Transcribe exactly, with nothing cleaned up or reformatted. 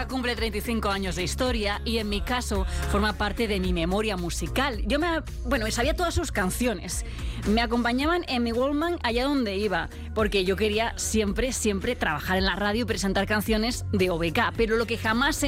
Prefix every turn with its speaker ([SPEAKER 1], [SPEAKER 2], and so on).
[SPEAKER 1] K cumple treinta y cinco años de historia y en mi caso forma parte de mi memoria musical. Yo me, bueno, sabía todas sus canciones. Me acompañaban en mi Walkman allá donde iba, porque yo quería siempre, siempre trabajar en la radio y presentar canciones de O B K, pero lo que jamás